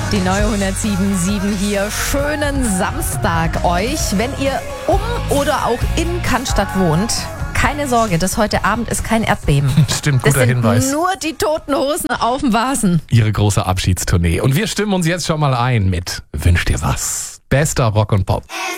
Die neue 107.7 hier. Schönen Samstag euch. Wenn ihr oder auch in Cannstatt wohnt, keine Sorge, das heute Abend ist kein Erdbeben. Stimmt, guter Hinweis. Das sind nur die Toten Hosen auf dem Vasen. Ihre große Abschiedstournee. Und wir stimmen uns jetzt schon mal ein mit Wünsch dir was. Bester Rock und Pop.